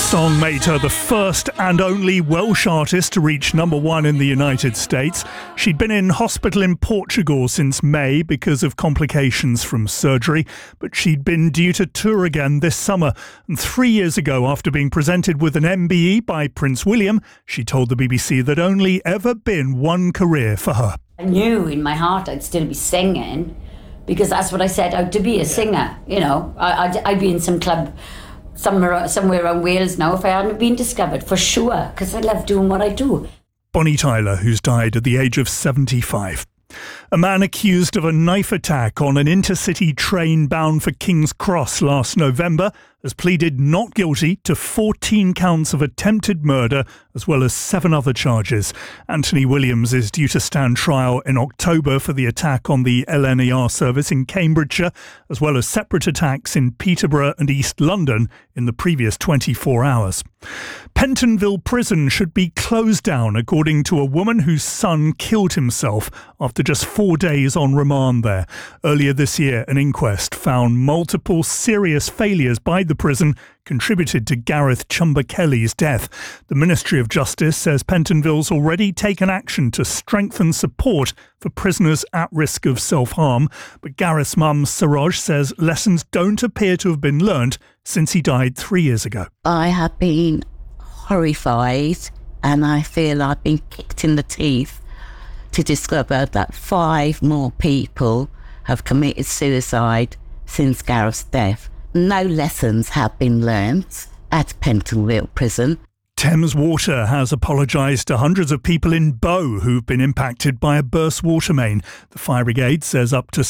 Song made her the first and only Welsh artist to reach #1 in the United States. She'd been in hospital in Portugal since May because of complications from surgery, but she'd been due to tour again this summer. And 3 years ago, after being presented with an MBE by Prince William, she told the BBC there'd only ever been one career for her. I knew in my heart I'd still be singing, because that's what I set out to be, a singer. You know, I'd be in some club somewhere around Wales now if I hadn't been discovered, for sure, because I love doing what I do. Bonnie Tyler, who's died at the age of 75. A man accused of a knife attack on an intercity train bound for King's Cross last November has pleaded not guilty to 14 counts of attempted murder, as well as 7 other charges. Anthony Williams is due to stand trial in October for the attack on the LNER service in Cambridgeshire, as well as separate attacks in Peterborough and East London in the previous 24 hours. Pentonville Prison should be closed down, according to a woman whose son killed himself after just 4 days on remand there. Earlier this year, an inquest found multiple serious failures by the prison contributed to Gareth Chumba Kelly's death. The Ministry of Justice says Pentonville's already taken action to strengthen support for prisoners at risk of self-harm, but Gareth's mum, Saroj, says lessons don't appear to have been learnt since he died 3 years ago. I have been horrified, and I feel I've been kicked in the teeth to discover that 5 more people have committed suicide since Gareth's death. No lessons have been learnt at Pentonville Prison. Thames Water has apologised to hundreds of people in Bow who've been impacted by a burst water main. The fire brigade says up to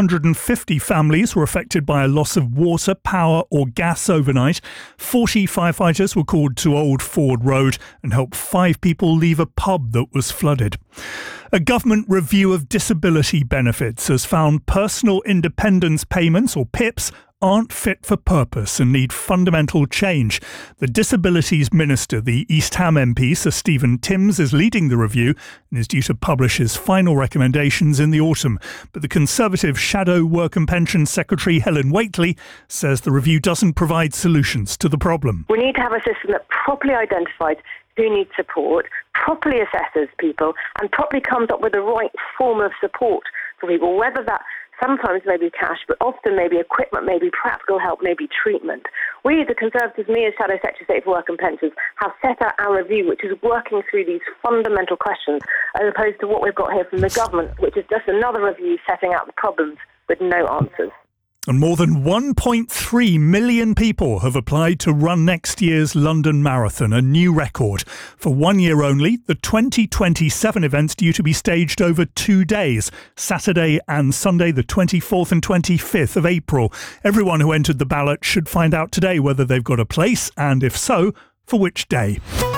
650 families were affected by a loss of water, power or gas overnight. 40 firefighters were called to Old Ford Road and helped 5 people leave a pub that was flooded. A government review of disability benefits has found personal independence payments, or PIPs, aren't fit for purpose and need fundamental change. The Disabilities Minister, the East Ham MP, Sir Stephen Timms, is leading the review and is due to publish his final recommendations in the autumn. But the Conservative Shadow Work and Pension Secretary, Helen Whately, says the review doesn't provide solutions to the problem. We need to have a system that properly identifies who needs support, properly assesses people, and properly comes up with the right form of support for people, whether that sometimes maybe cash, but often maybe equipment, maybe practical help, maybe treatment. We, the Conservatives, me as Shadow Secretary for Work and Pensions, have set out our review, which is working through these fundamental questions, as opposed to what we've got here from the government, which is just another review setting out the problems with no answers. And more than 1.3 million people have applied to run next year's London Marathon, a new record. For 1 year only, the 2027 event's due to be staged over 2 days, Saturday and Sunday, the 24th and 25th of April. Everyone who entered the ballot should find out today whether they've got a place, and if so, for which day.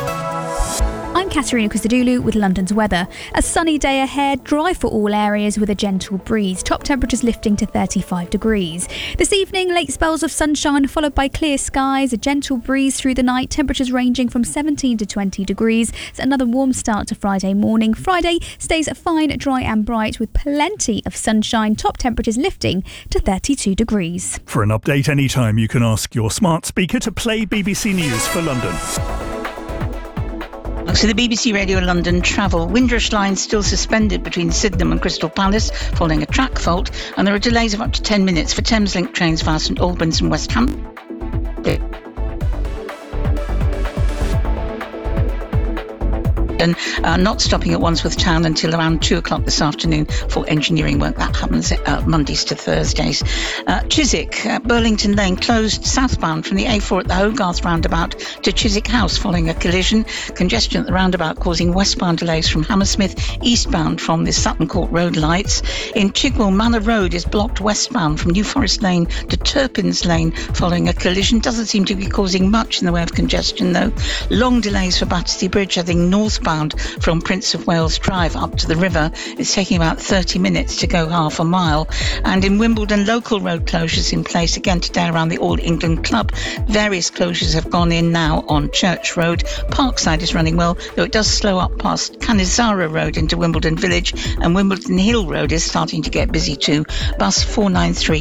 I'm Katerina Christodoulou with London's weather. A sunny day ahead, dry for all areas with a gentle breeze. Top temperatures lifting to 35 degrees. This evening, late spells of sunshine followed by clear skies, a gentle breeze through the night, temperatures ranging from 17 to 20 degrees. It's another warm start to Friday morning. Friday stays fine, dry and bright with plenty of sunshine. Top temperatures lifting to 32 degrees. For an update anytime, you can ask your smart speaker to play BBC News for London. So the BBC Radio London travel. Windrush line still suspended between Sydenham and Crystal Palace following a track fault, and there are delays of up to 10 minutes for Thameslink trains via St Albans and West Ham. Not stopping at Wandsworth Town until around 2 o'clock this afternoon for engineering work. That happens Mondays to Thursdays. Chiswick, Burlington Lane closed southbound from the A4 at the Hogarth roundabout to Chiswick House following a collision. Congestion at the roundabout causing westbound delays from Hammersmith, eastbound from the Sutton Court Road lights. In Chigwell, Manor Road is blocked westbound from New Forest Lane to Turpins Lane following a collision. Doesn't seem to be causing much in the way of congestion though. Long delays for Battersea Bridge, I think northbound from Prince of Wales Drive up to the river. It's taking about 30 minutes to go half a mile. And in Wimbledon, local road closures in place again today around the All England Club. Various closures have gone in now on Church Road. Parkside is running well, though it does slow up past Canizzara Road into Wimbledon Village, and Wimbledon Hill Road is starting to get busy too. Bus 493